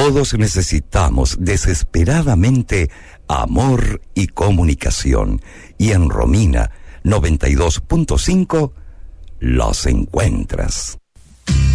Todos necesitamos desesperadamente amor y comunicación. Y en Romina 92.5 los encuentras.